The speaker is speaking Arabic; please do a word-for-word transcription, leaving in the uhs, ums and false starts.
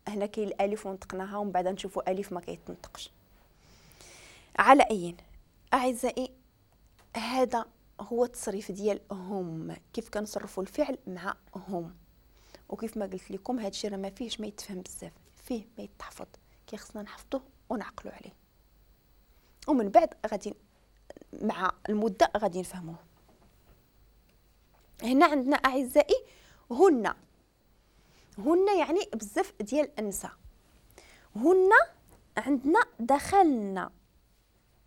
هنا كاين الالف ونطقناها ومن بعد نشوفوا الف ما كيتنطقش. على اي اعزائي، هذا هو التصريف ديال هم، كيف كنصرفوا الفعل مع هم. وكيف ما قلت لكم هذا الشيء راه ما فيهش ما يتفهم بزاف، فيه ما يتحفظ، كيخصنا نحفظوه ونعقلوا عليه، ومن بعد غادي مع المده غادي نفهموه. هنا عندنا اعزائي هن، هن يعني بزاف ديال النساء. هن عندنا دخلنا